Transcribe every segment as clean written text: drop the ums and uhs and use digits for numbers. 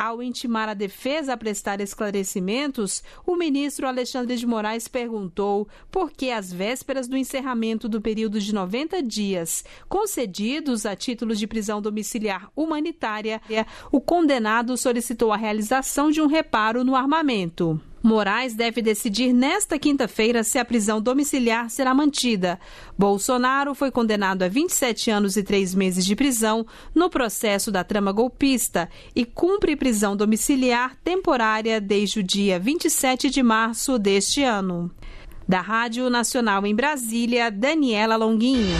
Ao intimar a defesa a prestar esclarecimentos, o ministro Alexandre de Moraes perguntou por que, às vésperas do encerramento do período de 90 dias concedidos a título de prisão domiciliar humanitária, o condenado solicitou a realização de um reparo no armamento. Moraes deve decidir nesta quinta-feira se a prisão domiciliar será mantida. Bolsonaro foi condenado a 27 anos e 3 meses de prisão no processo da trama golpista e cumpre prisão domiciliar temporária desde o dia 27 de março deste ano. Da Rádio Nacional em Brasília, Daniela Longuinho.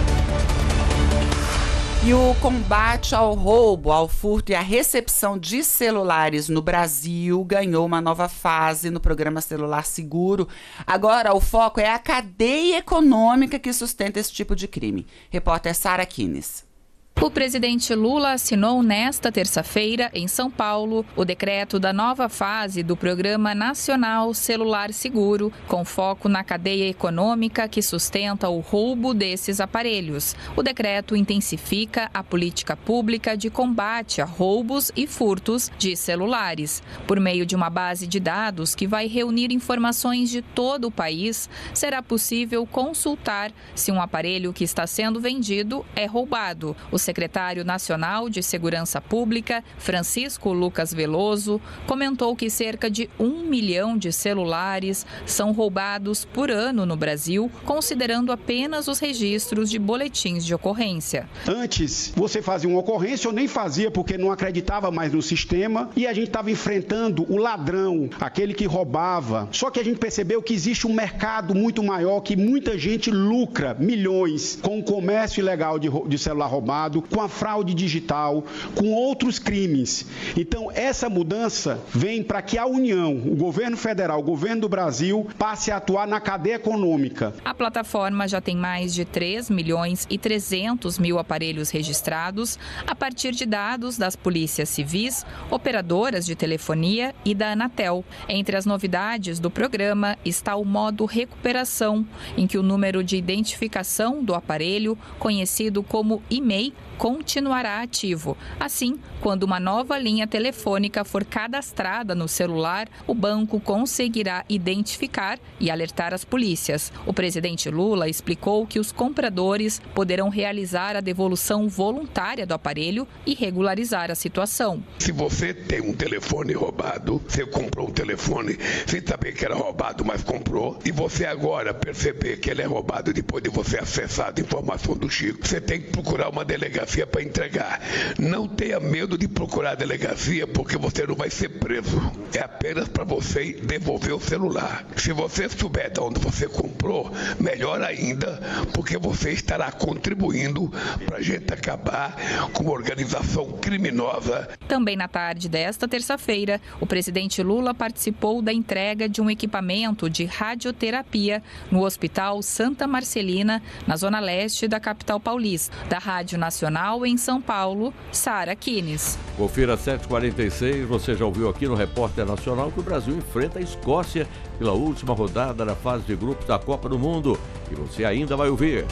E o combate ao roubo, ao furto e à recepção de celulares no Brasil ganhou uma nova fase no programa Celular Seguro. Agora o foco é a cadeia econômica que sustenta esse tipo de crime. Repórter Sara Kines. O presidente Lula assinou nesta terça-feira, em São Paulo, o decreto da nova fase do Programa Nacional Celular Seguro, com foco na cadeia econômica que sustenta o roubo desses aparelhos. O decreto intensifica a política pública de combate a roubos e furtos de celulares. Por meio de uma base de dados que vai reunir informações de todo o país, será possível consultar se um aparelho que está sendo vendido é roubado. O secretário nacional de Segurança Pública, Francisco Lucas Veloso, comentou que cerca de 1 milhão de celulares são roubados por ano no Brasil, considerando apenas os registros de boletins de ocorrência. Antes, você fazia uma ocorrência, eu nem fazia porque não acreditava mais no sistema e a gente estava enfrentando o ladrão, aquele que roubava. Só que a gente percebeu que existe um mercado muito maior, que muita gente lucra milhões com o comércio ilegal de celular roubado, com a fraude digital, com outros crimes. Então, essa mudança vem para que a União, o governo federal, o governo do Brasil, passe a atuar na cadeia econômica. A plataforma já tem mais de 3 milhões e 300 mil aparelhos registrados a partir de dados das polícias civis, operadoras de telefonia e da Anatel. Entre as novidades do programa está o modo recuperação, em que o número de identificação do aparelho, conhecido como e-mail, continuará ativo. Assim, quando uma nova linha telefônica for cadastrada no celular, o banco conseguirá identificar e alertar as polícias. O presidente Lula explicou que os compradores poderão realizar a devolução voluntária do aparelho e regularizar a situação. Se você tem um telefone roubado, você comprou um telefone sem saber que era roubado, mas comprou, e você agora perceber que ele é roubado depois de você acessar a informação do Chico, você tem que procurar uma delegacia para entregar. Não tenha medo de procurar a delegacia, porque você não vai ser preso. É apenas para você devolver o celular. Se você souber de onde você comprou, melhor ainda, porque você estará contribuindo para a gente acabar com uma organização criminosa. Também na tarde desta terça-feira, o presidente Lula participou da entrega de um equipamento de radioterapia no Hospital Santa Marcelina, na zona leste da capital paulista. Da Rádio Nacional em São Paulo, Sara Kines. Confira 7h46, você já ouviu aqui no Repórter Nacional que o Brasil enfrenta a Escócia pela última rodada da fase de grupos da Copa do Mundo. E você ainda vai ouvir.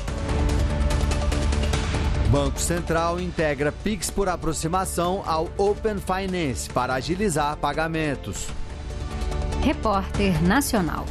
Banco Central integra Pix por aproximação ao Open Finance para agilizar pagamentos. Repórter Nacional.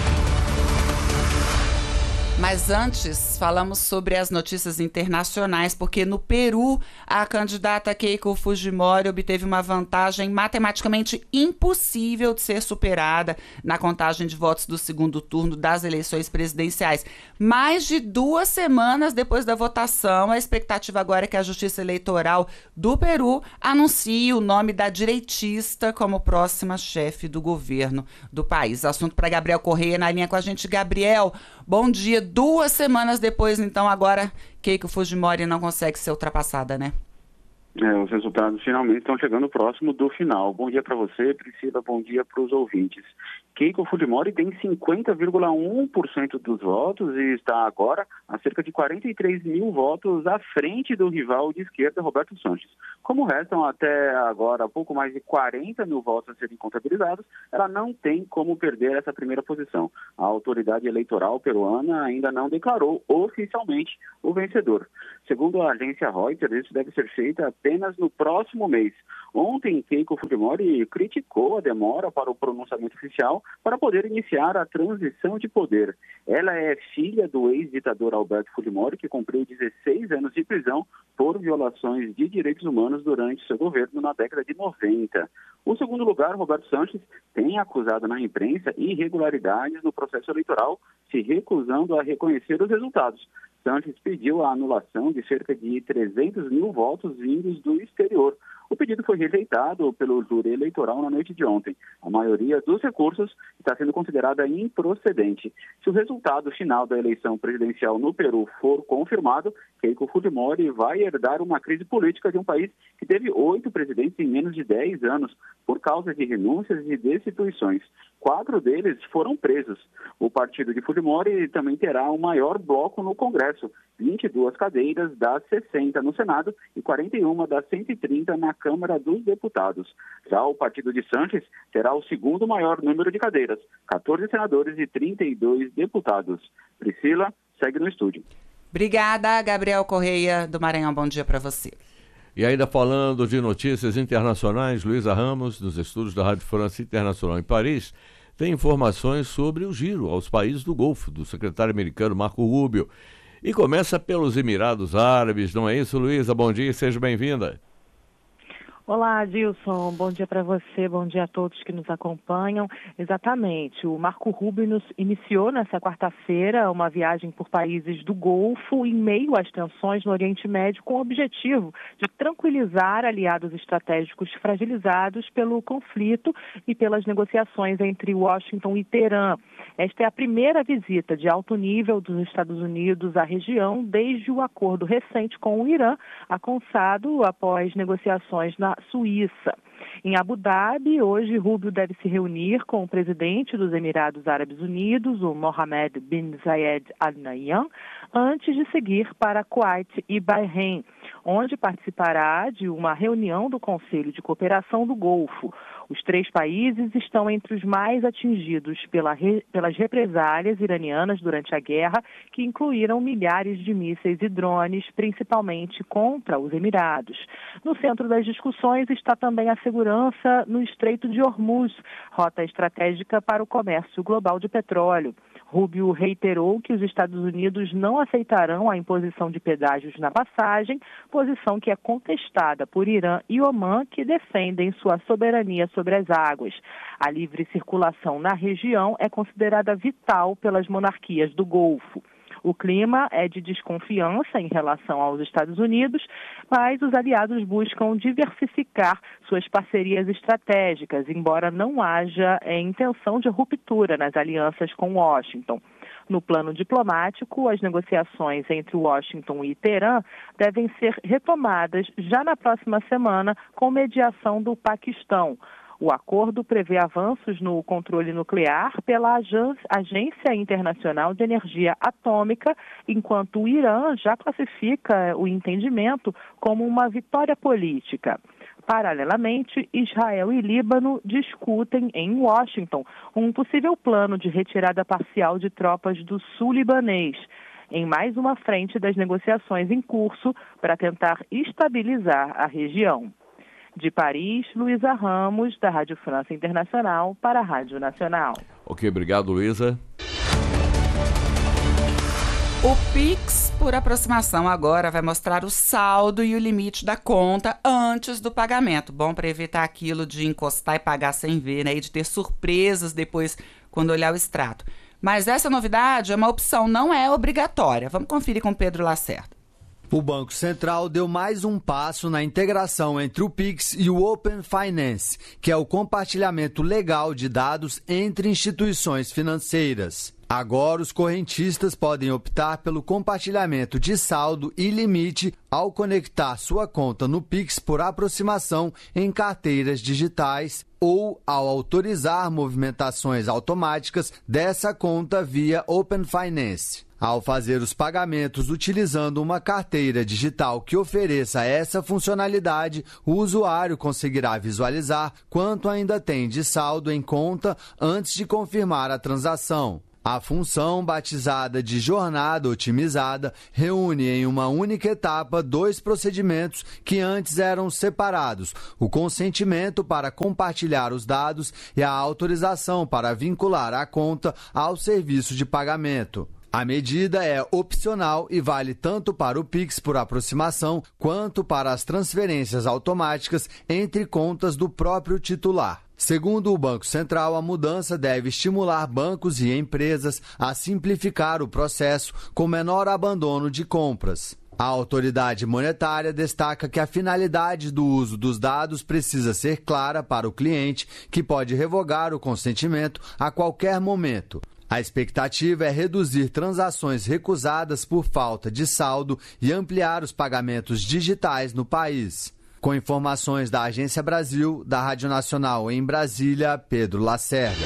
Mas antes, falamos sobre as notícias internacionais, porque no Peru, a candidata Keiko Fujimori obteve uma vantagem matematicamente impossível de ser superada na contagem de votos do segundo turno das eleições presidenciais. Mais de 2 semanas depois da votação, a expectativa agora é que a Justiça Eleitoral do Peru anuncie o nome da direitista como próxima chefe do governo do país. Assunto para Gabriel Correia na linha com a gente. Gabriel, bom dia. 2 semanas depois, então, agora Keiko Fujimori não consegue ser ultrapassada, né? Os resultados finalmente estão chegando próximo do final. Bom dia para você, Priscila, bom dia para os ouvintes. Keiko Fujimori tem 50,1% dos votos e está agora a cerca de 43 mil votos à frente do rival de esquerda, Roberto Sanches. Como restam até agora pouco mais de 40 mil votos a serem contabilizados, ela não tem como perder essa primeira posição. A autoridade eleitoral peruana ainda não declarou oficialmente o vencedor. Segundo a agência Reuters, isso deve ser feito apenas no próximo mês. Ontem, Keiko Fujimori criticou a demora para o pronunciamento oficial para poder iniciar a transição de poder. Ela é filha do ex-ditador Alberto Fujimori, que cumpriu 16 anos de prisão por violações de direitos humanos durante seu governo na década de 90. O segundo lugar, Roberto Sanches, tem acusado na imprensa irregularidades no processo eleitoral, se recusando a reconhecer os resultados. Sanches pediu a anulação de cerca de 300 mil votos vindos do exterior. O pedido foi rejeitado pelo júri eleitoral na noite de ontem. A maioria dos recursos está sendo considerada improcedente. Se o resultado final da eleição presidencial no Peru for confirmado, Keiko Fujimori vai herdar uma crise política de um país que teve 8 presidentes em menos de 10 anos por causa de renúncias e destituições. 4 deles foram presos. O partido de Fujimori também terá o maior bloco no Congresso, 22 cadeiras das 60 no Senado e 41 das 130 na Câmara dos Deputados. Já o partido de Sanches terá o segundo maior número de cadeiras, 14 senadores e 32 deputados. Priscila, segue no estúdio. Obrigada, Gabriel Correia do Maranhão. Bom dia para você. E ainda falando de notícias internacionais, Luísa Ramos, dos estúdios da Rádio França Internacional em Paris, tem informações sobre o giro aos países do Golfo, do secretário americano Marco Rubio. E começa pelos Emirados Árabes, não é isso, Luísa? Bom dia e seja bem-vinda. Olá, Adilson. Bom dia para você, bom dia a todos que nos acompanham. Exatamente, o Marco Rubio iniciou nessa quarta-feira uma viagem por países do Golfo em meio às tensões no Oriente Médio com o objetivo de tranquilizar aliados estratégicos fragilizados pelo conflito e pelas negociações entre Washington e Teherã. Esta é a primeira visita de alto nível dos Estados Unidos à região desde o acordo recente com o Irã, alcançado após negociações na Suíça. Em Abu Dhabi, hoje, Rubio deve se reunir com o presidente dos Emirados Árabes Unidos, o Mohammed bin Zayed Al Nahyan, antes de seguir para Kuwait e Bahrein, onde participará de uma reunião do Conselho de Cooperação do Golfo. Os 3 países estão entre os mais atingidos pelas represálias iranianas durante a guerra, que incluíram milhares de mísseis e drones, principalmente contra os Emirados. No centro das discussões está também a segurança no Estreito de Hormuz, rota estratégica para o comércio global de petróleo. Rubio reiterou que os Estados Unidos não aceitarão a imposição de pedágios na passagem, posição que é contestada por Irã e Omã, que defendem sua soberania sobre as águas. A livre circulação na região é considerada vital pelas monarquias do Golfo. O clima é de desconfiança em relação aos Estados Unidos, mas os aliados buscam diversificar suas parcerias estratégicas, embora não haja intenção de ruptura nas alianças com Washington. No plano diplomático, as negociações entre Washington e Teherã devem ser retomadas já na próxima semana com mediação do Paquistão. O acordo prevê avanços no controle nuclear pela Agência Internacional de Energia Atômica, enquanto o Irã já classifica o entendimento como uma vitória política. Paralelamente, Israel e Líbano discutem em Washington um possível plano de retirada parcial de tropas do sul libanês, em mais uma frente das negociações em curso para tentar estabilizar a região. De Paris, Luísa Ramos, da Rádio França Internacional, para a Rádio Nacional. Ok, obrigado, Luísa. O Pix, por aproximação, agora vai mostrar o saldo e o limite da conta antes do pagamento. Bom para evitar aquilo de encostar e pagar sem ver, né? E de ter surpresas depois quando olhar o extrato. Mas essa novidade é uma opção, não é obrigatória. Vamos conferir com Pedro Lacerda. O Banco Central deu mais um passo na integração entre o Pix e o Open Finance, que é o compartilhamento legal de dados entre instituições financeiras. Agora, os correntistas podem optar pelo compartilhamento de saldo e limite ao conectar sua conta no Pix por aproximação em carteiras digitais ou ao autorizar movimentações automáticas dessa conta via Open Finance. Ao fazer os pagamentos utilizando uma carteira digital que ofereça essa funcionalidade, o usuário conseguirá visualizar quanto ainda tem de saldo em conta antes de confirmar a transação. A função, batizada de jornada otimizada, reúne em uma única etapa 2 procedimentos que antes eram separados: o consentimento para compartilhar os dados e a autorização para vincular a conta ao serviço de pagamento. A medida é opcional e vale tanto para o Pix por aproximação quanto para as transferências automáticas entre contas do próprio titular. Segundo o Banco Central, a mudança deve estimular bancos e empresas a simplificar o processo com menor abandono de compras. A autoridade monetária destaca que a finalidade do uso dos dados precisa ser clara para o cliente, que pode revogar o consentimento a qualquer momento. A expectativa é reduzir transações recusadas por falta de saldo e ampliar os pagamentos digitais no país. Com informações da Agência Brasil, da Rádio Nacional em Brasília, Pedro Lacerda.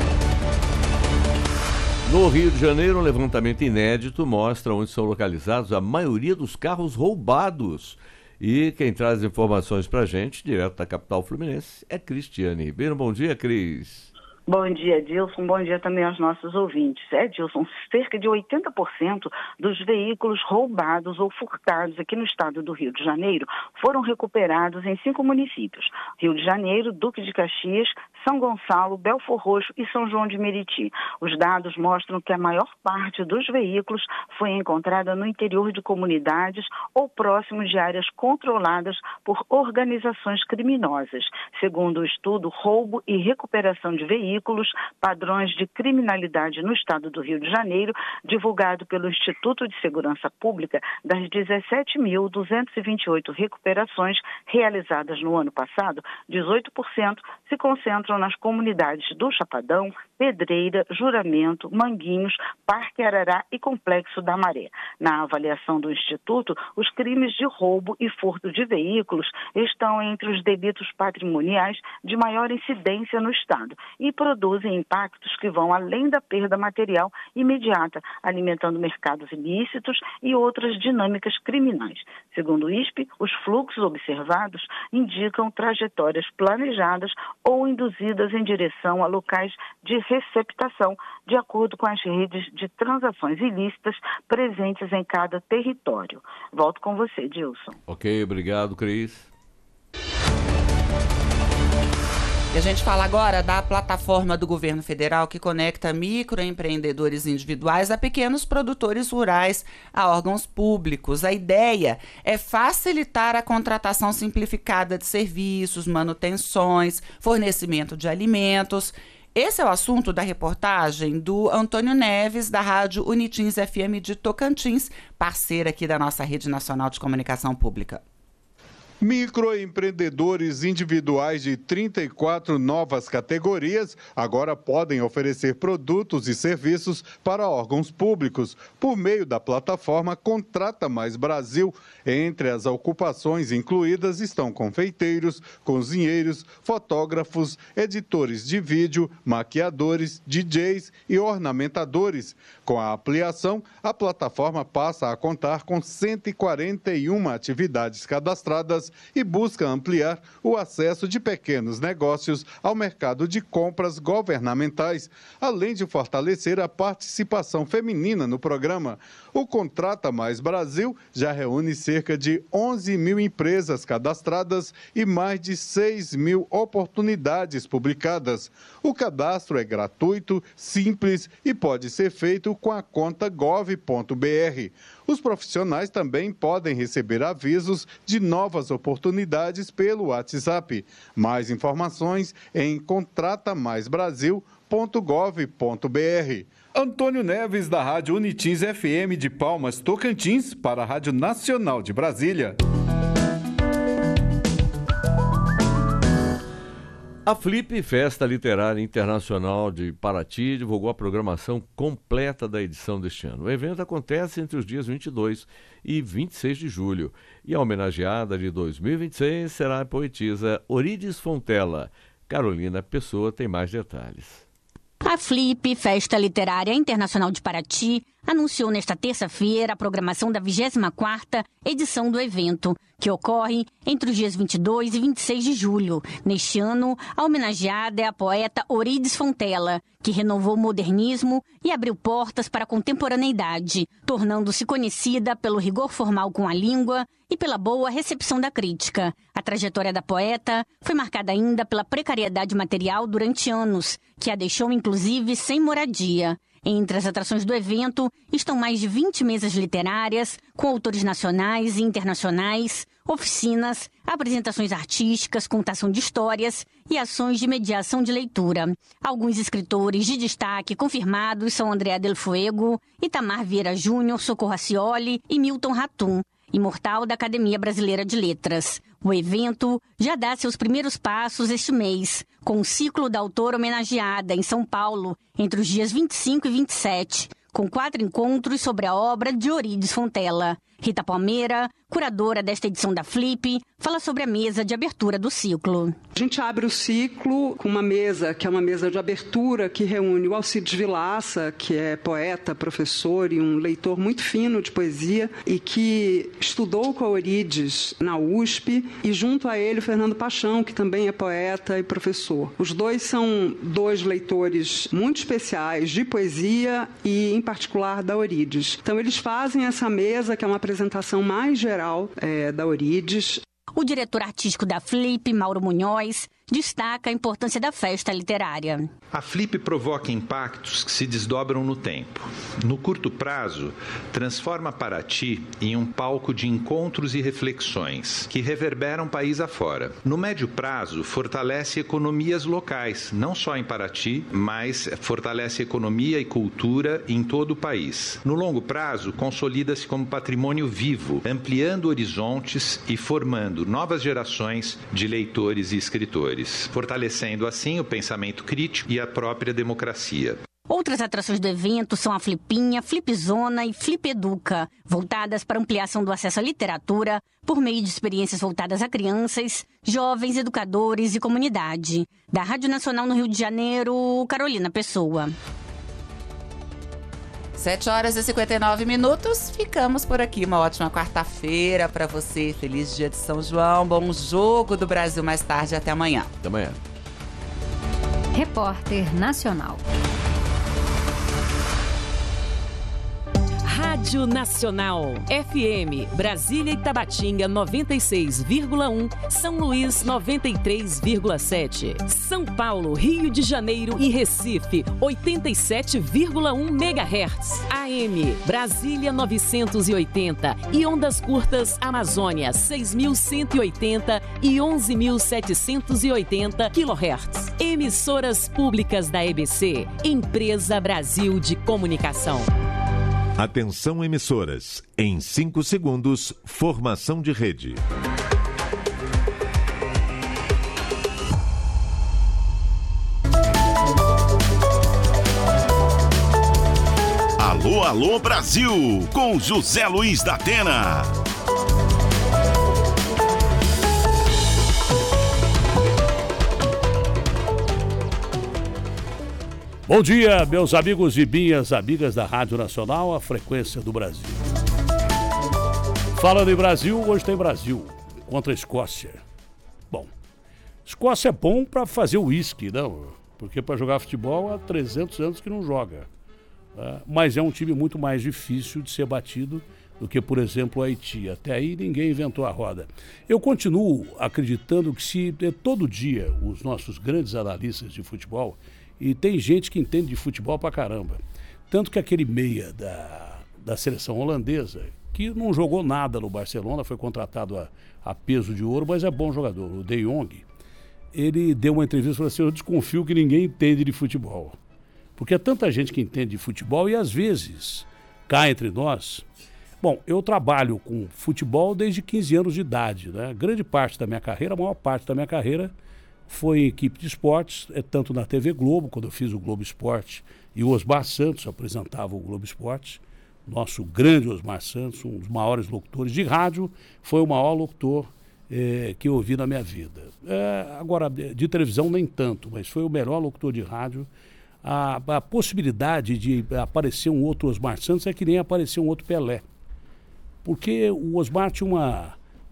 No Rio de Janeiro, um levantamento inédito mostra onde são localizados a maioria dos carros roubados. E quem traz informações para a gente, direto da capital fluminense, é Cristiane Ribeiro. Bom dia, Cris. Bom dia, Dilson. Bom dia também aos nossos ouvintes. Dilson, cerca de 80% dos veículos roubados ou furtados aqui no estado do Rio de Janeiro foram recuperados em 5 municípios: Rio de Janeiro, Duque de Caxias, São Gonçalo, Belfor Roxo e São João de Meriti. Os dados mostram que a maior parte dos veículos foi encontrada no interior de comunidades ou próximos de áreas controladas por organizações criminosas. Segundo o estudo Roubo e Recuperação de Veículos, Padrões de Criminalidade no Estado do Rio de Janeiro, divulgado pelo Instituto de Segurança Pública, das 17.228 recuperações realizadas no ano passado, 18% se concentram nas comunidades do Chapadão, Pedreira, Juramento, Manguinhos, Parque Arará e Complexo da Maré. Na avaliação do Instituto, os crimes de roubo e furto de veículos estão entre os delitos patrimoniais de maior incidência no Estado e produzem impactos que vão além da perda material imediata, alimentando mercados ilícitos e outras dinâmicas criminais. Segundo o ISP, os fluxos observados indicam trajetórias planejadas ou induzidas em direção a locais de receptação, de acordo com as redes de transações ilícitas presentes em cada território. Volto com você, Dilson. Ok, obrigado, Cris. E a gente fala agora da plataforma do governo federal que conecta microempreendedores individuais a pequenos produtores rurais, a órgãos públicos. A ideia é facilitar a contratação simplificada de serviços, manutenções, fornecimento de alimentos. Esse é o assunto da reportagem do Antônio Neves, da Rádio Unitins FM de Tocantins, parceira aqui da nossa Rede Nacional de Comunicação Pública. Microempreendedores individuais de 34 novas categorias agora podem oferecer produtos e serviços para órgãos públicos por meio da plataforma Contrata Mais Brasil. Entre as ocupações incluídas estão confeiteiros, cozinheiros, fotógrafos, editores de vídeo, maquiadores, DJs e ornamentadores. Com a ampliação, a plataforma passa a contar com 141 atividades cadastradas e busca ampliar o acesso de pequenos negócios ao mercado de compras governamentais, além de fortalecer a participação feminina no programa. O Contrata Mais Brasil já reúne cerca de 11 mil empresas cadastradas e mais de 6 mil oportunidades publicadas. O cadastro é gratuito, simples e pode ser feito com a conta gov.br. Os profissionais também podem receber avisos de novas oportunidades pelo WhatsApp. Mais informações em contratamaisbrasil.gov.br. Antônio Neves, da Rádio Unitins FM de Palmas, Tocantins, para a Rádio Nacional de Brasília. A Flip, Festa Literária Internacional de Paraty, divulgou a programação completa da edição deste ano. O evento acontece entre os dias 22 e 26 de julho. E a homenageada de 2026 será a poetisa Orides Fontella. Carolina Pessoa tem mais detalhes. A Flip, Festa Literária Internacional de Paraty, anunciou nesta terça-feira a programação da 24ª edição do evento, que ocorre entre os dias 22 e 26 de julho. Neste ano, a homenageada é a poeta Eurídice Fontella, que renovou o modernismo e abriu portas para a contemporaneidade, tornando-se conhecida pelo rigor formal com a língua e pela boa recepção da crítica. A trajetória da poeta foi marcada ainda pela precariedade material durante anos, que a deixou inclusive sem moradia. Entre as atrações do evento estão mais de 20 mesas literárias, com autores nacionais e internacionais, oficinas, apresentações artísticas, contação de histórias e ações de mediação de leitura. Alguns escritores de destaque confirmados são Andrea Del Fuego, Itamar Vieira Júnior, Socorro Acioli e Milton Ratum, imortal da Academia Brasileira de Letras. O evento já dá seus primeiros passos este mês, com o ciclo da autora homenageada em São Paulo, entre os dias 25 e 27, com 4 encontros sobre a obra de Eurídice Fontella. Rita Palmeira, curadora desta edição da Flip, fala sobre a mesa de abertura do ciclo. A gente abre o ciclo com uma mesa, que é uma mesa de abertura, que reúne o Alcides Vilaça, que é poeta, professor e um leitor muito fino de poesia, e que estudou com a Eurídice na USP, e junto a ele o Fernando Paixão, que também é poeta e professor. Os dois são 2 leitores muito especiais de poesia e, em particular, da Eurídice. Então, eles fazem essa mesa, que é uma apresentação mais geral da Eurídice. O diretor artístico da Flip, Mauro Munhoz, destaca a importância da festa literária. A Flip provoca impactos que se desdobram no tempo. No curto prazo, transforma Paraty em um palco de encontros e reflexões que reverberam país afora. No médio prazo, fortalece economias locais, não só em Paraty, mas fortalece economia e cultura em todo o país. No longo prazo, consolida-se como patrimônio vivo, ampliando horizontes e formando novas gerações de leitores e escritores, fortalecendo assim o pensamento crítico e a própria democracia. Outras atrações do evento são a Flipinha, Flipzona e Flip Educa, voltadas para ampliação do acesso à literatura por meio de experiências voltadas a crianças, jovens, educadores e comunidade. Da Rádio Nacional no Rio de Janeiro, Carolina Pessoa. 7h59. Ficamos por aqui. Uma ótima quarta-feira para você. Feliz dia de São João. Bom jogo do Brasil mais tarde. Até amanhã. Até amanhã. Repórter Nacional. Rádio Nacional, FM, Brasília e Tabatinga 96,1, São Luís 93,7, São Paulo, Rio de Janeiro e Recife 87,1 MHz, AM, Brasília 980 e ondas curtas Amazônia 6.180 e 11.780 kHz. Emissoras públicas da EBC, Empresa Brasil de Comunicação. Atenção emissoras, em 5 segundos, formação de rede. Alô, alô Brasil, com José Luiz da Atena. Bom dia, meus amigos e minhas amigas da Rádio Nacional, a frequência do Brasil. Falando em Brasil, hoje tem Brasil contra a Escócia. Bom, Escócia é bom para fazer uísque, não? Porque para jogar futebol há 300 anos que não joga. Né? Mas é um time muito mais difícil de ser batido do que, por exemplo, o Haiti. Até aí ninguém inventou a roda. Eu continuo acreditando que se todo dia os nossos grandes analistas de futebol, e tem gente que entende de futebol pra caramba. Tanto que aquele meia da seleção holandesa, que não jogou nada no Barcelona, foi contratado a peso de ouro, mas é bom jogador, o De Jong, ele deu uma entrevista e falou assim: eu desconfio que ninguém entende de futebol. Porque é tanta gente que entende de futebol e às vezes, cá entre nós... Bom, eu trabalho com futebol desde 15 anos de idade, né? Grande parte da minha carreira, a maior parte da minha carreira foi em equipe de esportes, tanto na TV Globo, quando eu fiz o Globo Esporte, e o Osmar Santos apresentava o Globo Esporte, nosso grande Osmar Santos, um dos maiores locutores de rádio, foi o maior locutor que eu ouvi na minha vida. Agora, de televisão nem tanto, mas foi o melhor locutor de rádio. A possibilidade de aparecer um outro Osmar Santos é que nem aparecer um outro Pelé. Porque o Osmar tinha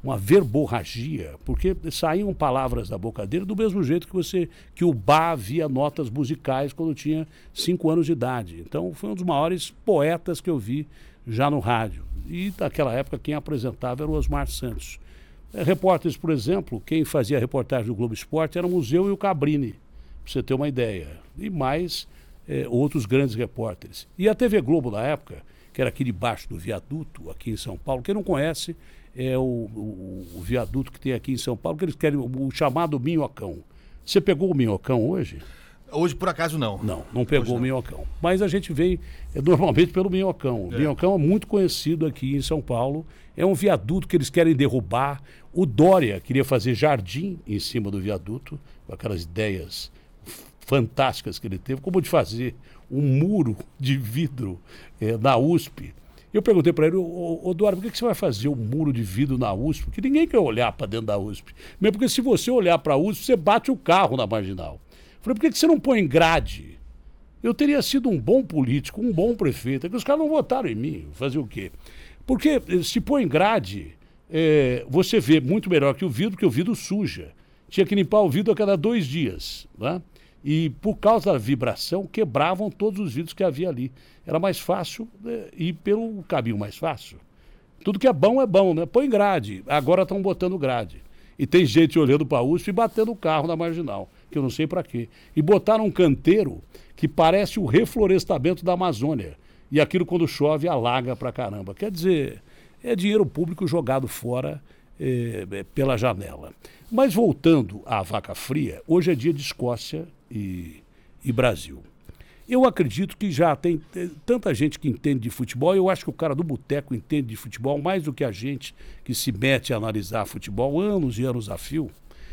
uma verborragia, porque saíam palavras da boca dele do mesmo jeito que o Bach via notas musicais quando tinha 5 anos de idade. Então foi um dos maiores poetas que eu vi já no rádio. E naquela época quem apresentava era o Osmar Santos. Repórteres, por exemplo, quem fazia a reportagem do Globo Esporte era o Museu e o Cabrini, para você ter uma ideia. E mais outros grandes repórteres. E a TV Globo na época, que era aqui debaixo do viaduto, aqui em São Paulo, quem não conhece é o viaduto que tem aqui em São Paulo, que eles querem o chamado Minhocão. Você pegou o Minhocão hoje? Hoje, por acaso, não. Não pegou o Minhocão. Mas a gente vem normalmente pelo Minhocão. O Minhocão é muito conhecido aqui em São Paulo. É um viaduto que eles querem derrubar. O Dória queria fazer jardim em cima do viaduto, com aquelas ideias fantásticas que ele teve, como de fazer um muro de vidro na USP. Eu perguntei para ele, ô Dória, por que você vai fazer um muro de vidro na USP? Porque ninguém quer olhar para dentro da USP. Mesmo porque se você olhar para a USP, você bate o carro na Marginal. Falei, por que você não põe grade? Eu teria sido um bom político, um bom prefeito. É que os caras não votaram em mim. Fazer o quê? Porque se põe grade, você vê muito melhor que o vidro, porque o vidro suja. Tinha que limpar o vidro a cada 2 dias. Né? E por causa da vibração, quebravam todos os vidros que havia ali. Era mais fácil ir pelo caminho mais fácil. Tudo que é bom, né? Põe grade. Agora estão botando grade. E tem gente olhando para a USP e batendo o carro na Marginal, que eu não sei para quê. E botaram um canteiro que parece o reflorestamento da Amazônia. E aquilo, quando chove, alaga pra caramba. Quer dizer, é dinheiro público jogado fora pela janela. Mas voltando à vaca fria, hoje é dia de Escócia e Brasil. Eu acredito que já tem tanta gente que entende de futebol. Eu acho que o cara do boteco entende de futebol mais do que a gente que se mete a analisar futebol anos e anos a fio.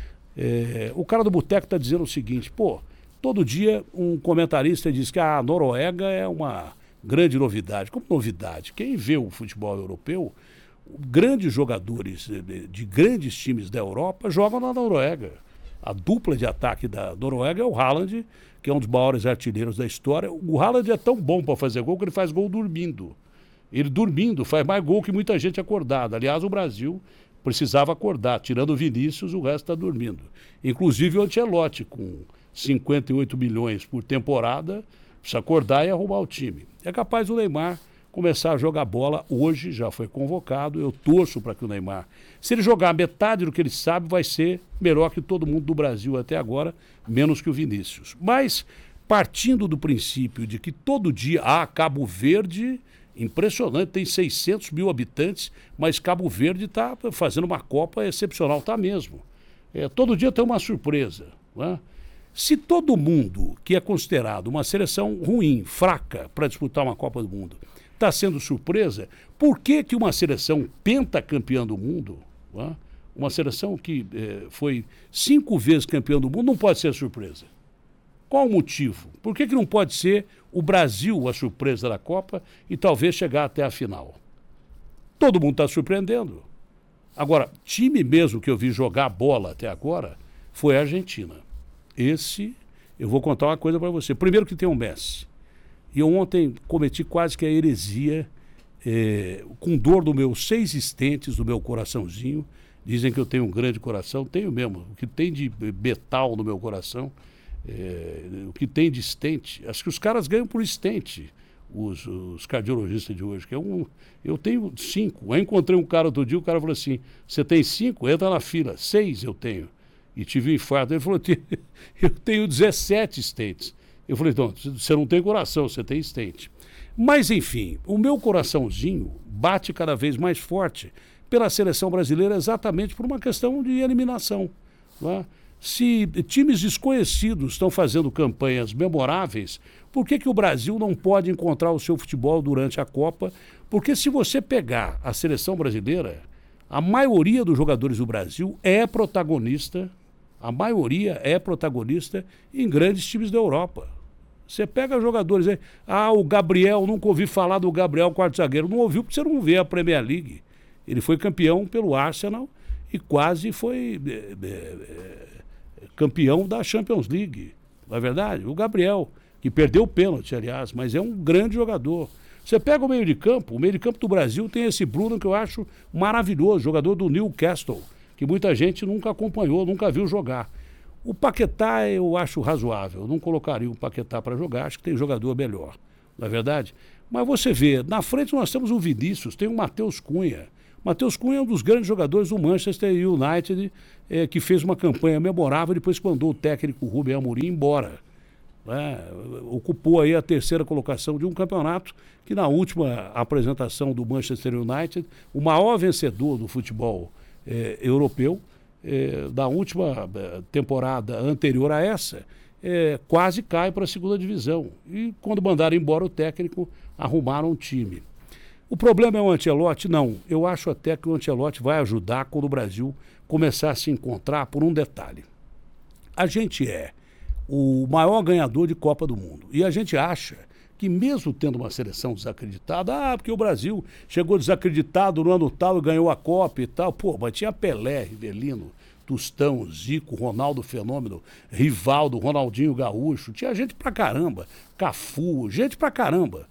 O cara do boteco está dizendo o seguinte, todo dia um comentarista diz que a Noruega é uma grande novidade. Como novidade? Quem vê o futebol europeu, grandes jogadores de grandes times da Europa jogam na Noruega. A dupla de ataque da Noruega é o Haaland, que é um dos maiores artilheiros da história. O Haaland é tão bom para fazer gol que ele faz gol dormindo. Ele dormindo faz mais gol que muita gente acordada. Aliás, o Brasil precisava acordar. Tirando o Vinícius, o resto está dormindo. Inclusive o Ancelotti, com 58 milhões por temporada, precisa acordar e arrumar o time. É capaz o Neymar começar a jogar bola hoje, já foi convocado. Eu torço para que o Neymar, se ele jogar metade do que ele sabe, vai ser melhor que todo mundo do Brasil até agora, menos que o Vinícius. Mas, partindo do princípio de que todo dia, Cabo Verde, impressionante, tem 600 mil habitantes, mas Cabo Verde está fazendo uma Copa excepcional, está mesmo. Todo dia tem uma surpresa, né? Se todo mundo que é considerado uma seleção ruim, fraca para disputar uma Copa do Mundo, está sendo surpresa, por que uma seleção pentacampeã do mundo, né? Uma seleção que foi 5 vezes campeã do mundo, não pode ser surpresa? Qual o motivo? Por que não pode ser o Brasil a surpresa da Copa e talvez chegar até a final? Todo mundo está surpreendendo. Agora, time mesmo que eu vi jogar bola até agora foi a Argentina. Eu vou contar uma coisa para você. Primeiro que tem o Messi. E eu ontem cometi quase que a heresia, com dor dos meus 6 estentes, do meu coraçãozinho. Dizem que eu tenho um grande coração. Tenho mesmo. O que tem de metal no meu coração, o que tem de estente. Acho que os caras ganham por estente, os cardiologistas de hoje. Eu tenho 5. Eu encontrei um cara outro dia, o cara falou assim, você tem 5? Entra na fila. 6 eu tenho. E tive um infarto. Ele falou, eu tenho 17 estentes. Eu falei, então, você não tem coração, você tem estente. Mas, enfim, o meu coraçãozinho bate cada vez mais forte pela seleção brasileira exatamente por uma questão de eliminação. Né? Se times desconhecidos estão fazendo campanhas memoráveis, por que o Brasil não pode encontrar o seu futebol durante a Copa? Porque se você pegar a seleção brasileira, a maioria dos jogadores do Brasil é protagonista. A maioria é protagonista em grandes times da Europa. Você pega jogadores aí, o Gabriel, nunca ouvi falar do Gabriel, quarto zagueiro. Não ouviu porque você não vê a Premier League. Ele foi campeão pelo Arsenal e quase foi campeão da Champions League. Não é verdade? O Gabriel, que perdeu o pênalti, aliás, mas é um grande jogador. Você pega o meio de campo do Brasil tem esse Bruno que eu acho maravilhoso, jogador do Newcastle, que muita gente nunca acompanhou, nunca viu jogar. O Paquetá eu acho razoável, eu não colocaria o Paquetá para jogar, acho que tem jogador melhor, não é verdade? Mas você vê, na frente nós temos o Vinícius, tem o Matheus Cunha. Matheus Cunha é um dos grandes jogadores do Manchester United, que fez uma campanha memorável depois que mandou o técnico Rubem Amorim embora. Ocupou aí a terceira colocação de um campeonato que na última apresentação do Manchester United, o maior vencedor do futebol europeu, da última temporada anterior a essa, quase cai para a segunda divisão. E quando mandaram embora o técnico, arrumaram um time. O problema é o Ancelotti? Não. Eu acho até que o Ancelotti vai ajudar quando o Brasil começar a se encontrar por um detalhe. A gente é o maior ganhador de Copa do Mundo. E a gente acha que mesmo tendo uma seleção desacreditada, porque o Brasil chegou desacreditado no ano tal e ganhou a Copa e tal. Pô, mas tinha Pelé, Rivelino, Tostão, Zico, Ronaldo Fenômeno, Rivaldo, Ronaldinho Gaúcho. Tinha gente pra caramba. Cafu, gente pra caramba.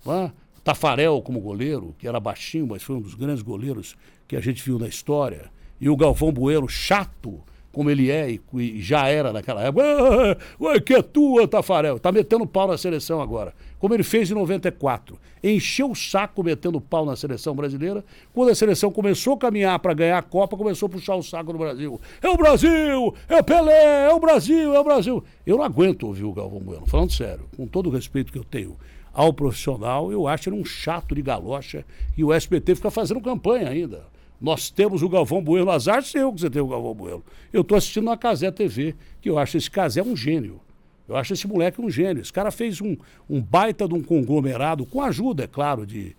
Tafarel como goleiro, que era baixinho, mas foi um dos grandes goleiros que a gente viu na história. E o Galvão Bueno, chato como ele é e já era naquela época. Ué, que é tua, Tafarel? Tá metendo pau na seleção agora. Como ele fez em 94. Encheu o saco metendo pau na seleção brasileira. Quando a seleção começou a caminhar para ganhar a Copa, começou a puxar o saco do Brasil. É o Brasil! É o Pelé! É o Brasil! É o Brasil! Eu não aguento ouvir o Galvão Bueno, falando sério, com todo o respeito que eu tenho ao profissional, eu acho ele um chato de galocha e o SBT fica fazendo campanha ainda. Nós temos o Galvão Bueno, azar seu que você tem o Galvão Bueno. Eu estou assistindo na Cazé TV, que eu acho esse Cazé um gênio. Eu acho esse moleque um gênio. Esse cara fez um baita de um conglomerado, com ajuda, é claro, de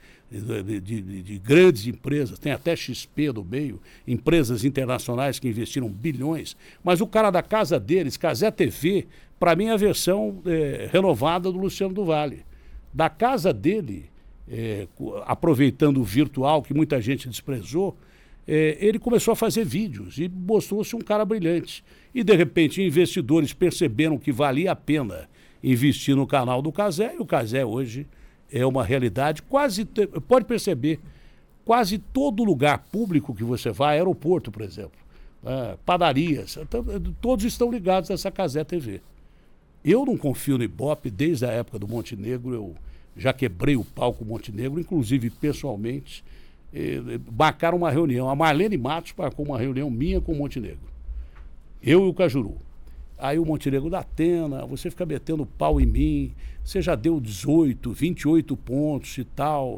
grandes empresas, tem até XP no meio, empresas internacionais que investiram bilhões, mas o cara da casa deles, Cazé TV, para mim é a versão renovada do Luciano do Vale. Da casa dele, aproveitando o virtual, que muita gente desprezou, ele começou a fazer vídeos e mostrou-se um cara brilhante. E, de repente, investidores perceberam que valia a pena investir no canal do Cazé, e o Cazé hoje é uma realidade. Pode perceber, quase todo lugar público que você vai, aeroporto, por exemplo, padarias, todos estão ligados a essa Cazé TV. Eu não confio no Ibope desde a época do Montenegro, eu já quebrei o pau com o Montenegro, inclusive pessoalmente, marcaram uma reunião. A Marlene Matos marcou uma reunião minha com o Montenegro. Eu e o Cajuru. Aí o Montenegro da Atena, você fica metendo pau em mim, você já deu 18, 28 pontos e tal.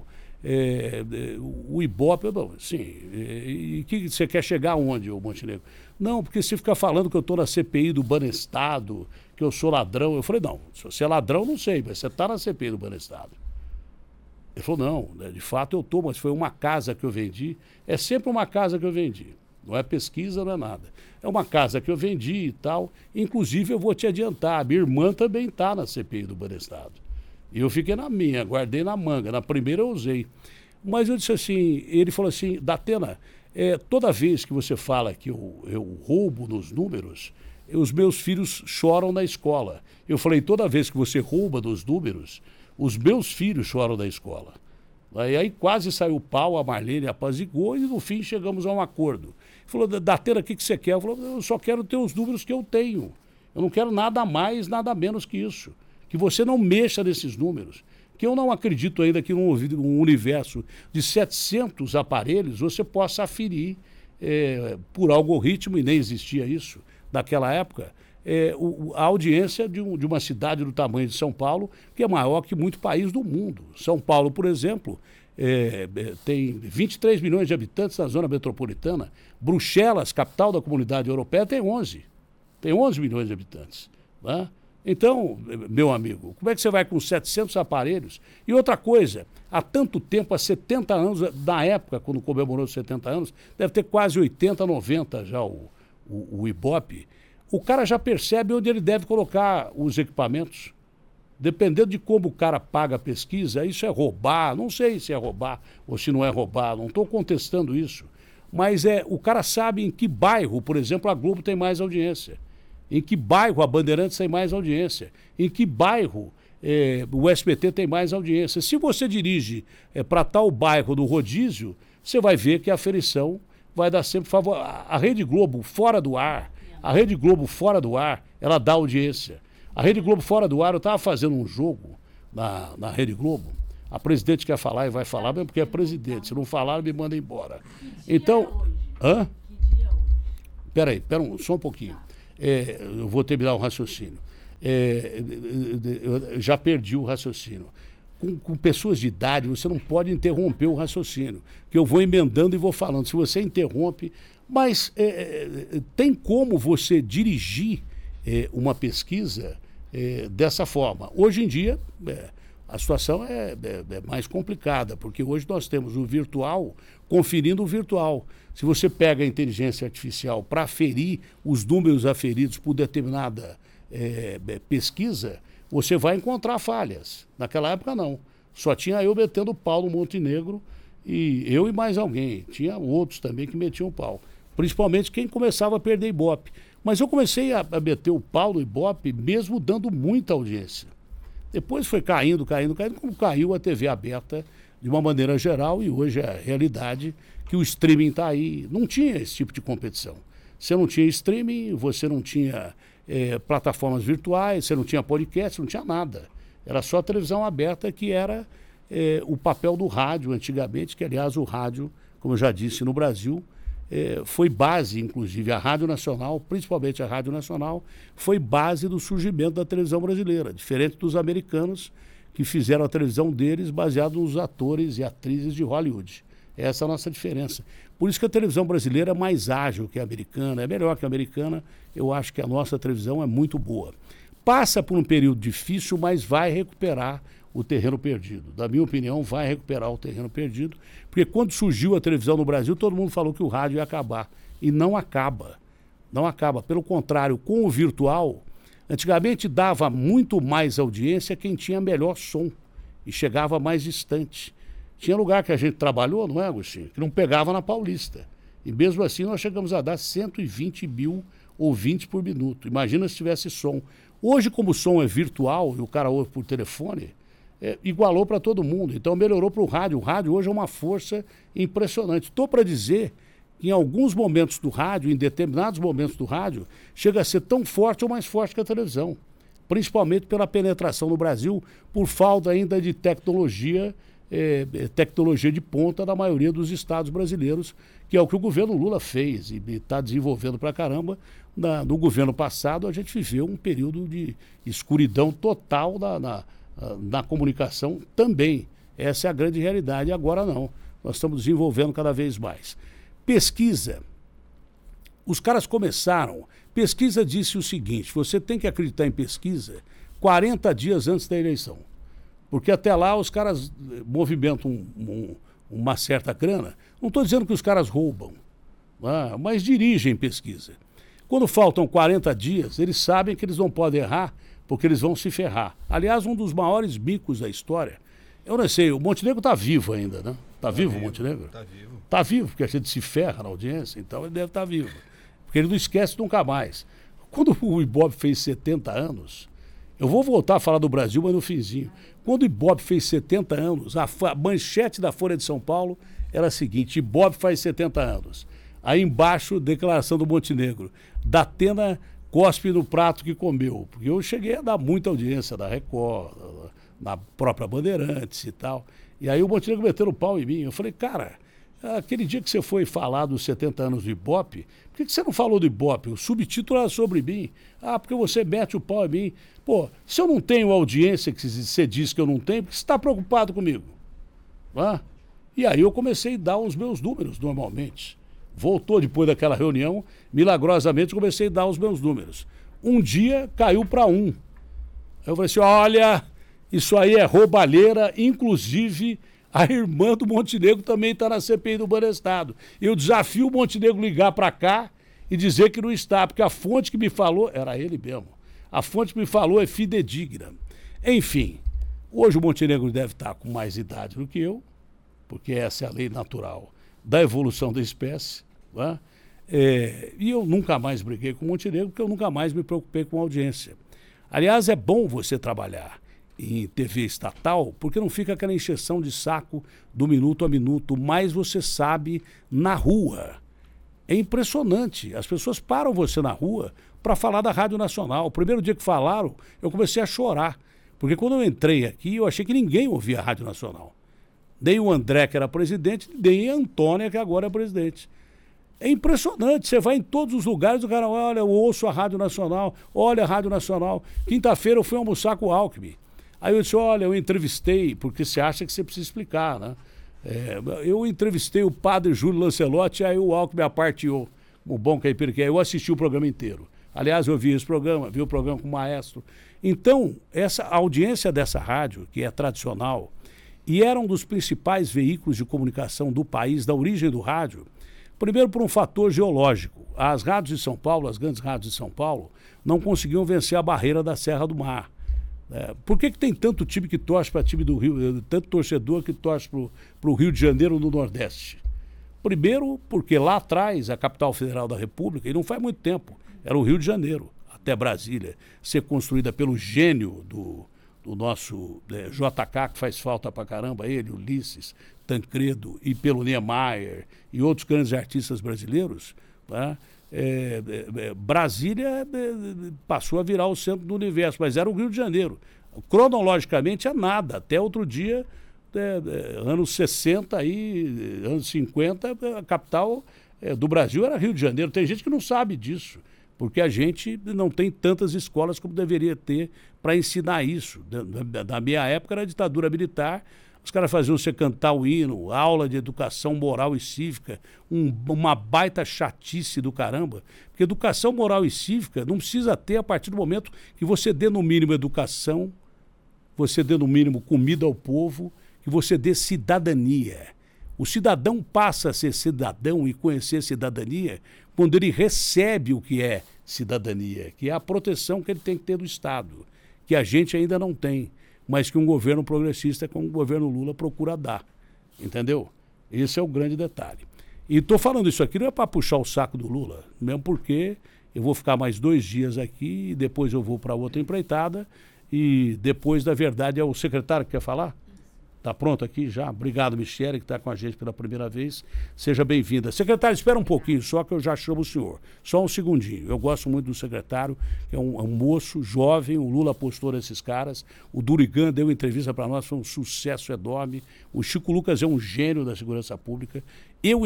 O Ibope, sim. E que você quer chegar aonde, o Montenegro? Não, porque você fica falando que eu estou na CPI do Banestado, que eu sou ladrão. Eu falei, não, se você é ladrão, não sei, mas você está na CPI do Banestado. Ele falou, não, de fato eu estou, mas foi uma casa que eu vendi. É sempre uma casa que eu vendi. Não é pesquisa, não é nada. É uma casa que eu vendi e tal. Inclusive, eu vou te adiantar, a minha irmã também está na CPI do Banestado. E eu fiquei na minha, guardei na manga. Na primeira eu usei. Mas eu disse assim, ele falou assim, Datena, toda vez que você fala que eu roubo nos números, os meus filhos choram na escola. Eu falei, toda vez que você rouba nos números, os meus filhos choram na escola. E aí quase saiu o pau, a Marlene apaziguou e no fim chegamos a um acordo. Ele falou, Datena, o que você quer? Eu falei, eu só quero ter os números que eu tenho. Eu não quero nada mais, nada menos que isso. Que você não mexa nesses números. Que eu não acredito ainda que num universo de 700 aparelhos você possa aferir por algoritmo, e nem existia isso naquela época, a audiência de uma cidade do tamanho de São Paulo, que é maior que muito país do mundo. São Paulo, por exemplo, tem 23 milhões de habitantes na zona metropolitana. Bruxelas, capital da Comunidade Europeia, tem 11. Tem 11 milhões de habitantes. Né? Então, meu amigo, como é que você vai com 700 aparelhos? E outra coisa, há tanto tempo, há 70 anos, na época, quando comemorou os 70 anos, deve ter quase 80, 90 já o Ibope, o cara já percebe onde ele deve colocar os equipamentos. Dependendo de como o cara paga a pesquisa, isso é roubar, não sei se é roubar ou se não é roubar, não estou contestando isso. Mas o cara sabe em que bairro, por exemplo, a Globo tem mais audiência. Em que bairro a Bandeirantes tem mais audiência? Em que bairro o SBT tem mais audiência. Se você dirige para tal bairro do rodízio, você vai ver que a aferição vai dar sempre favor. A Rede Globo fora do ar, ela dá audiência. A Rede Globo fora do ar, eu estava fazendo um jogo na Rede Globo, a presidente quer falar e vai falar, mesmo porque é presidente. Se não falar, me manda embora. Então, só um pouquinho. Eu vou terminar o raciocínio. Eu já perdi o raciocínio. Com pessoas de idade, você não pode interromper o raciocínio, que eu vou emendando e vou falando. Se você interrompe, mas tem como você dirigir uma pesquisa dessa forma. Hoje em dia, a situação é mais complicada, porque hoje nós temos o virtual conferindo o virtual. Se você pega a inteligência artificial para aferir os números aferidos por determinada pesquisa, você vai encontrar falhas. Naquela época, não. Só tinha eu metendo pau no Montenegro, e eu e mais alguém. Tinha outros também que metiam pau. Principalmente quem começava a perder Ibope. Mas eu comecei a meter o pau no Ibope mesmo dando muita audiência. Depois foi caindo, como caiu a TV aberta de uma maneira geral, e hoje é a realidade que o streaming está aí. Não tinha esse tipo de competição. Você não tinha streaming, você não tinha plataformas virtuais, você não tinha podcast, não tinha nada. Era só a televisão aberta, que era o papel do rádio antigamente, que aliás o rádio, como eu já disse, no Brasil, foi base, inclusive a Rádio Nacional, principalmente a Rádio Nacional, foi base do surgimento da televisão brasileira, diferente dos americanos, que fizeram a televisão deles baseado nos atores e atrizes de Hollywood. Essa é a nossa diferença. Por isso que a televisão brasileira é mais ágil que a americana, é melhor que a americana. Eu acho que a nossa televisão é muito boa. Passa por um período difícil, mas vai recuperar o terreno perdido. Da minha opinião, vai recuperar o terreno perdido, porque quando surgiu a televisão no Brasil, todo mundo falou que o rádio ia acabar. E não acaba. Não acaba. Pelo contrário, com o virtual, antigamente dava muito mais audiência quem tinha melhor som e chegava mais distante. Tinha lugar que a gente trabalhou, não é, Agostinho? Que não pegava na Paulista. E mesmo assim nós chegamos a dar 120 mil ouvintes por minuto. Imagina se tivesse som. Hoje, como o som é virtual e o cara ouve por telefone, igualou para todo mundo. Então melhorou para o rádio. O rádio hoje é uma força impressionante. Estou para dizer que em alguns momentos do rádio, em determinados momentos do rádio, chega a ser tão forte ou mais forte que a televisão. Principalmente pela penetração no Brasil, por falta ainda de tecnologia de ponta da maioria dos estados brasileiros, que é o que o governo Lula fez e está desenvolvendo pra caramba. No governo passado, a gente viveu um período de escuridão total na comunicação também. Essa é a grande realidade. Agora não. Nós estamos desenvolvendo cada vez mais. Pesquisa. Os caras começaram. Pesquisa disse o seguinte: você tem que acreditar em pesquisa 40 dias antes da eleição. Porque até lá os caras movimentam uma certa grana. Não estou dizendo que os caras roubam, mas dirigem pesquisa. Quando faltam 40 dias, eles sabem que eles não podem errar, porque eles vão se ferrar. Aliás, um dos maiores micos da história, eu não sei, o Montenegro está vivo ainda, né? Está vivo o Montenegro? Está vivo. Está vivo, porque a gente se ferra na audiência, então ele deve estar vivo. Porque ele não esquece nunca mais. Quando o Ibope fez 70 anos... Eu vou voltar a falar do Brasil, mas no finzinho. Quando o Ibope fez 70 anos, a manchete da Folha de São Paulo era a seguinte: Ibope faz 70 anos. Aí embaixo, declaração do Montenegro: Datena cospe no prato que comeu. Porque eu cheguei a dar muita audiência da Record, na própria Bandeirantes e tal. E aí o Montenegro meteu o pau em mim. Eu falei: cara, aquele dia que você foi falar dos 70 anos do Ibope, por que você não falou do Ibope? O subtítulo era sobre mim. Ah, porque você mete o pau em mim. Pô, se eu não tenho audiência que você diz que eu não tenho, por que você está preocupado comigo? E aí eu comecei a dar os meus números normalmente. Voltou depois daquela reunião, milagrosamente comecei a dar os meus números. Um dia caiu para 1. Eu falei assim: olha, isso aí é roubalheira, inclusive a irmã do Montenegro também está na CPI do Banestado. Eu desafio o Montenegro ligar para cá e dizer que não está, porque a fonte que me falou, era ele mesmo, a fonte que me falou é fidedigna. Enfim, hoje o Montenegro deve estar com mais idade do que eu, porque essa é a lei natural da evolução da espécie, e eu nunca mais briguei com o Montenegro, porque eu nunca mais me preocupei com a audiência. Aliás, é bom você trabalhar. em TV estatal, porque não fica aquela encheção de saco do minuto a minuto, mas você sabe na rua. É impressionante. As pessoas param você na rua para falar da Rádio Nacional. O primeiro dia que falaram, eu comecei a chorar. Porque quando eu entrei aqui, eu achei que ninguém ouvia a Rádio Nacional. Nem o André, que era presidente, nem a Antônia, que agora é presidente. É impressionante. Você vai em todos os lugares, o cara, olha, eu ouço a Rádio Nacional, olha a Rádio Nacional. Quinta-feira eu fui almoçar com o Alckmin. Aí eu disse, olha, eu entrevistei, porque você acha que você precisa explicar, né? Eu entrevistei o padre Júlio Lancelotti, aí o Alckmin aparteou, o bom caipira que é. Eu assisti o programa inteiro. Aliás, eu vi esse programa, vi o programa com o maestro. Então, essa audiência dessa rádio, que é tradicional, e era um dos principais veículos de comunicação do país, da origem do rádio, primeiro por um fator geológico. As rádios de São Paulo, as grandes rádios de São Paulo, não conseguiam vencer a barreira da Serra do Mar. Por que tem tanto time que torce para time do Rio, tanto torcedor que torce para o Rio de Janeiro no Nordeste? Primeiro, porque lá atrás, a capital federal da República, e não faz muito tempo, era o Rio de Janeiro, até Brasília, ser construída pelo gênio do nosso JK, que faz falta pra caramba, ele, Ulisses, Tancredo, e pelo Niemeyer e outros grandes artistas brasileiros, tá? Brasília passou a virar o centro do universo, mas era o Rio de Janeiro. Cronologicamente é nada. Até outro dia, anos 60 e anos 50, a capital do Brasil era Rio de Janeiro. Tem gente que não sabe disso, porque a gente não tem tantas escolas como deveria ter para ensinar isso. Da minha época era a ditadura militar. Os caras faziam você cantar o hino, aula de educação moral e cívica, uma baita chatice do caramba. Porque educação moral e cívica não precisa ter a partir do momento que você dê no mínimo educação, você dê no mínimo comida ao povo, que você dê cidadania. O cidadão passa a ser cidadão e conhecer cidadania quando ele recebe o que é cidadania, que é a proteção que ele tem que ter do Estado, que a gente ainda não tem, mas que um governo progressista como o governo Lula procura dar, entendeu? Esse é o grande detalhe. E estou falando isso aqui não é para puxar o saco do Lula, mesmo porque eu vou ficar mais 2 dias aqui e depois eu vou para outra empreitada e depois, da verdade, é o secretário que quer falar? Está pronto aqui já? Obrigado, Michele, que está com a gente pela primeira vez. Seja bem-vinda. Secretário, espera um pouquinho, só que eu já chamo o senhor. Só um segundinho. Eu gosto muito do secretário, que é um moço jovem, o Lula apostou nesses caras. O Durigan deu entrevista para nós, foi um sucesso enorme. O Chico Lucas é um gênio da segurança pública. Eu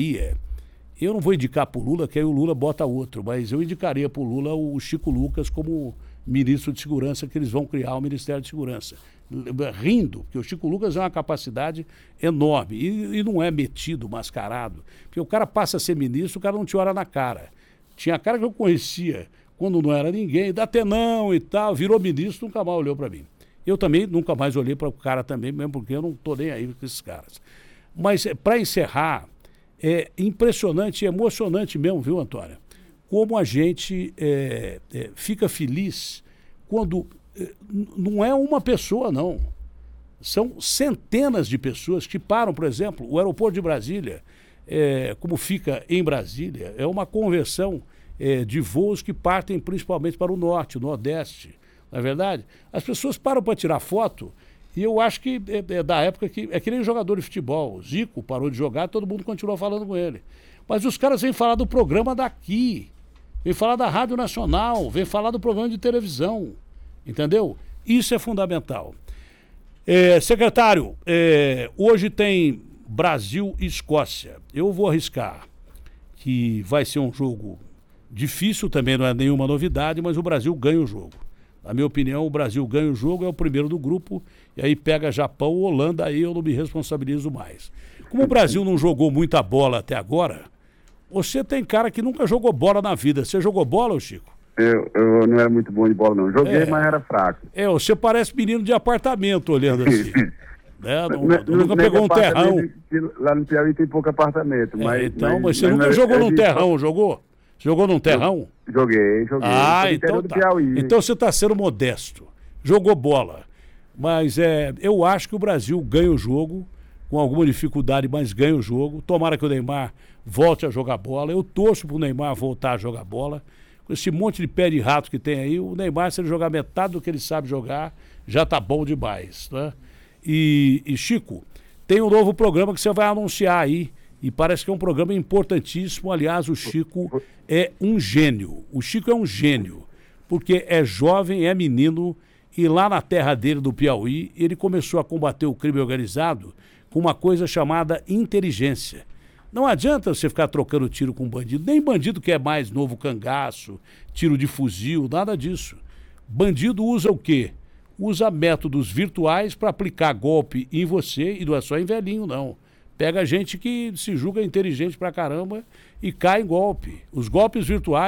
não vou indicar para o Lula, que aí o Lula bota outro, mas eu indicaria para o Lula o Chico Lucas como ministro de segurança, que eles vão criar o Ministério de Segurança. Rindo, porque o Chico Lucas é uma capacidade enorme e não é metido, mascarado, porque o cara passa a ser ministro, o cara não te olha na cara. Tinha cara que eu conhecia quando não era ninguém, Datenão e tal, virou ministro, nunca mais olhou para mim. Eu também nunca mais olhei para o cara também, mesmo porque eu não estou nem aí com esses caras. Mas para encerrar, é impressionante, emocionante mesmo, viu, Antônia? Como a gente fica feliz quando não é uma pessoa, não. São centenas de pessoas que param, por exemplo, o aeroporto de Brasília, como fica em Brasília, é uma conversão de voos que partem principalmente para o norte, o nordeste, não é verdade? As pessoas param para tirar foto e eu acho que é da época que é que nem jogador de futebol. O Zico parou de jogar, todo mundo continuou falando com ele. Mas os caras vêm falar do programa daqui, vêm falar da Rádio Nacional, vêm falar do programa de televisão. Entendeu? Isso é fundamental. Secretário, hoje tem Brasil e Escócia. Eu vou arriscar que vai ser um jogo difícil, também não é nenhuma novidade, mas o Brasil ganha o jogo. Na minha opinião, o Brasil ganha o jogo, é o primeiro do grupo, e aí pega Japão, Holanda, aí eu não me responsabilizo mais. Como o Brasil não jogou muita bola até agora, você tem cara que nunca jogou bola na vida. Você jogou bola, Chico? Eu não era muito bom de bola, não. Joguei, mas era fraco. Você parece menino de apartamento, olhando assim. Nunca pegou um terrão. Lá no Piauí tem pouco apartamento. Mas você nunca jogou num terrão, jogou? Jogou num terrão? Joguei. Então tá. Então você está sendo modesto. Jogou bola. Mas eu acho que o Brasil ganha o jogo, com alguma dificuldade, mas ganha o jogo. Tomara que o Neymar volte a jogar bola. Eu torço para o Neymar voltar a jogar bola. Com esse monte de pé de rato que tem aí, o Neymar, se ele jogar metade do que ele sabe jogar, já tá bom demais, né? E Chico, tem um novo programa que você vai anunciar aí, e parece que é um programa importantíssimo. Aliás, o Chico é um gênio. O Chico é um gênio, porque é jovem, é menino, e lá na terra dele, do Piauí, ele começou a combater o crime organizado com uma coisa chamada inteligência. Não adianta você ficar trocando tiro com bandido, nem bandido que é mais novo cangaço, tiro de fuzil, nada disso. Bandido usa o quê? Usa métodos virtuais para aplicar golpe em você, e não é só em velhinho, não. Pega gente que se julga inteligente pra caramba e cai em golpe. Os golpes virtuais